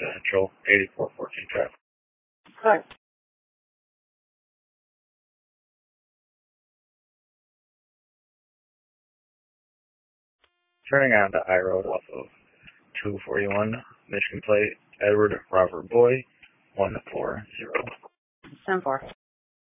Central, 8414 traffic. Hi. Turning on to I Road off of 241, Michigan Plate, Edward Robert Boy, 140. 10-4.